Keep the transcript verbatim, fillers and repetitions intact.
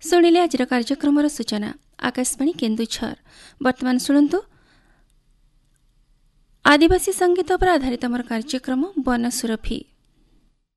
शुणिले आज कार्यक्रम सूचना आकाशवाणी केन्दुझर। वर्तमान शुणु आदिवासी संगीत पर आधारित आमर कार्यक्रम वन सुरभि।